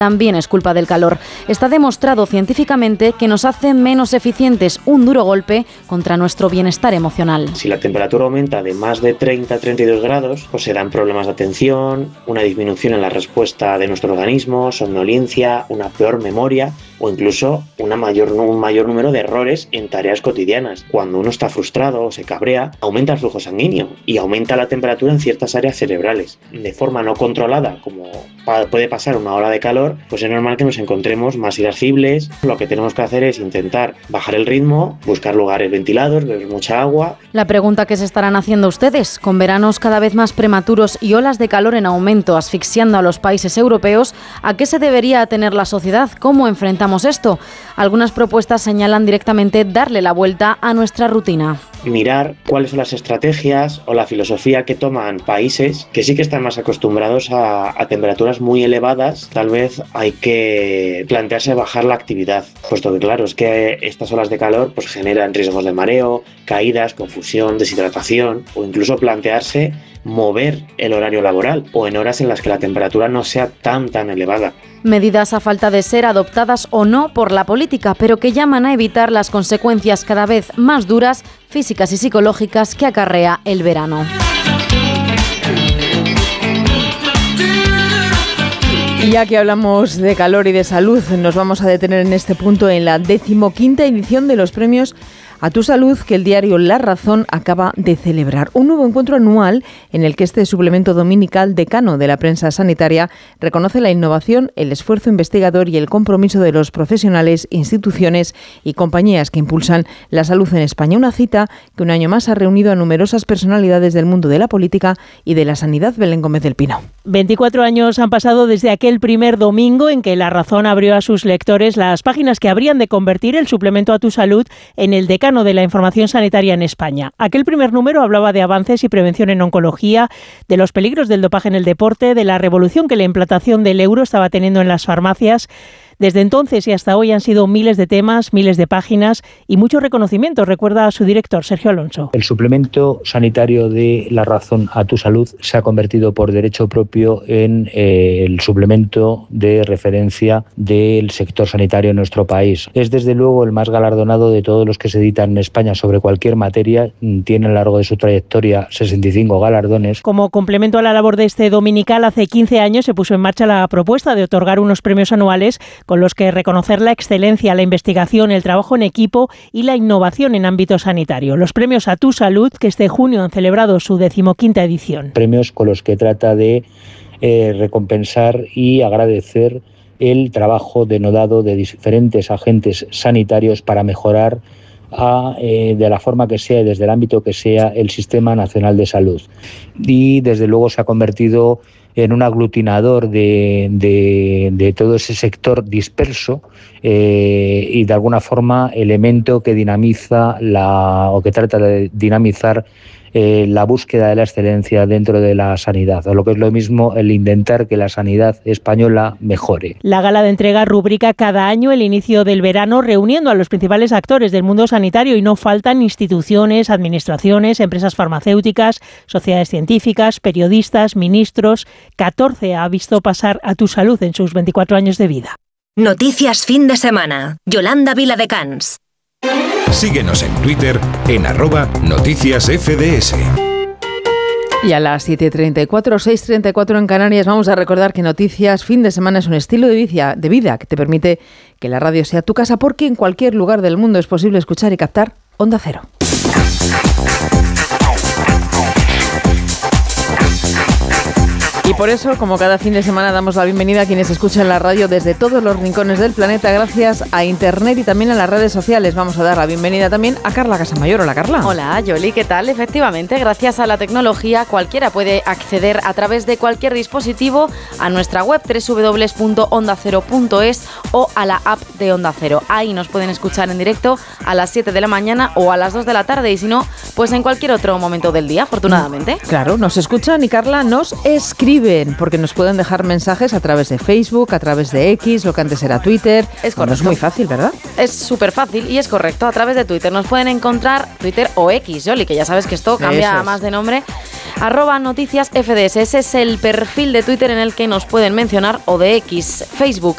también es culpa del calor. Está demostrado científicamente que nos hace menos eficientes, un duro golpe contra nuestro bienestar emocional. Si la temperatura aumenta de más de 30-32 grados, pues se dan problemas de atención, una disminución en la respuesta de nuestro organismo, somnolencia, una peor memoria o incluso un mayor número de errores en tareas cotidianas. Cuando uno está frustrado o se cabrea, aumenta el flujo sanguíneo y aumenta la temperatura en ciertas áreas cerebrales. De forma no controlada, como puede pasar una ola de calor, pues es normal que nos encontremos más irascibles. Lo que tenemos que hacer es intentar bajar el ritmo, buscar lugares ventilados, beber mucha agua. La pregunta que se estarán haciendo ustedes, con veranos cada vez más prematuros y olas de calor en aumento asfixiando a los países europeos, ¿a qué se debería atener la sociedad? ¿Cómo enfrentamos esto? Algunas propuestas señalan directamente darle la vuelta a nuestra rutina. Mirar cuáles son las estrategias o la filosofía que toman países que sí que están más acostumbrados a temperaturas muy elevadas. Tal vez hay que plantearse bajar la actividad, puesto que claro, es que estas olas de calor pues generan riesgos de mareo, caídas, confusión, deshidratación, o incluso plantearse mover el horario laboral o en horas en las que la temperatura no sea tan elevada. Medidas a falta de ser adoptadas o no por la política, pero que llaman a evitar las consecuencias cada vez más duras, físicas y psicológicas que acarrea el verano. Y ya que hablamos de calor y de salud, nos vamos a detener en este punto en la 15ª edición de los premios A Tu Salud, que el diario La Razón acaba de celebrar. Un nuevo encuentro anual en el que este suplemento dominical decano de la prensa sanitaria reconoce la innovación, el esfuerzo investigador y el compromiso de los profesionales, instituciones y compañías que impulsan la salud en España. Una cita que un año más ha reunido a numerosas personalidades del mundo de la política y de la sanidad. Belén Gómez del Pino. 24 años han pasado desde aquel primer domingo en que La Razón abrió a sus lectores las páginas que habrían de convertir el suplemento A Tu Salud en el decano de la información sanitaria en España. Aquel primer número hablaba de avances y prevención en oncología, de los peligros del dopaje en el deporte, de la revolución que la implantación del euro estaba teniendo en las farmacias. Desde entonces y hasta hoy han sido miles de temas, miles de páginas y muchos reconocimientos, recuerda a su director, Sergio Alonso. El suplemento sanitario de La Razón A Tu Salud se ha convertido por derecho propio en el suplemento de referencia del sector sanitario en nuestro país. Es desde luego el más galardonado de todos los que se editan en España sobre cualquier materia. Tiene a lo largo de su trayectoria 65 galardones. Como complemento a la labor de este dominical, hace 15 años se puso en marcha la propuesta de otorgar unos premios anuales con los que reconocer la excelencia, la investigación, el trabajo en equipo y la innovación en ámbito sanitario. Los premios A Tu Salud, que este junio han celebrado su 15ª edición. Premios con los que trata de recompensar y agradecer el trabajo denodado de diferentes agentes sanitarios para mejorar de la forma que sea y desde el ámbito que sea el Sistema Nacional de Salud. Y desde luego se ha convertido en un aglutinador de todo ese sector disperso y de alguna forma elemento que dinamiza o que trata de dinamizar la búsqueda de la excelencia dentro de la sanidad, o lo que es lo mismo, el intentar que la sanidad española mejore. La gala de entrega rubrica cada año el inicio del verano reuniendo a los principales actores del mundo sanitario y no faltan instituciones, administraciones, empresas farmacéuticas, sociedades científicas, periodistas, ministros. 14 ha visto pasar A Tu Salud en sus 24 años de vida. Noticias fin de semana. Yolanda Viladecans. Síguenos en Twitter en @noticiasfds. Y a las 7:34, 6:34 en Canarias, vamos a recordar que Noticias Fin de Semana es un estilo de vida que te permite que la radio sea tu casa, porque en cualquier lugar del mundo es posible escuchar y captar Onda Cero. Y por eso, como cada fin de semana, damos la bienvenida a quienes escuchan la radio desde todos los rincones del planeta, gracias a Internet y también a las redes sociales. Vamos a dar la bienvenida también a Carla Casamayor. Hola, Carla. Hola, Yoli, ¿qué tal? Efectivamente, gracias a la tecnología, cualquiera puede acceder a través de cualquier dispositivo a nuestra web www.ondacero.es o a la app de Onda Cero. Ahí nos pueden escuchar en directo a las 7 de la mañana o a las 2 de la tarde, y si no, pues en cualquier otro momento del día, afortunadamente. Claro, nos escuchan y Carla nos escribe, porque nos pueden dejar mensajes a través de Facebook, a través de X, lo que antes era Twitter. Es correcto. No es muy fácil, ¿verdad? Es súper fácil y es correcto. A través de Twitter nos pueden encontrar, Twitter o X, Yoli, que ya sabes que esto cambia más de nombre. @noticiasfds. Ese es el perfil de Twitter en el que nos pueden mencionar, o de X. Facebook